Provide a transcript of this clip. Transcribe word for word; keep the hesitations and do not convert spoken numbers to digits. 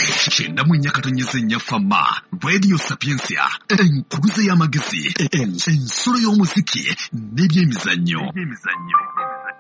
Kyenda mu nnya katonyeza ennya fama Radio Sapiensia enkuluze y'amagezi ensolo y'omuziki n'ebyemizannyo.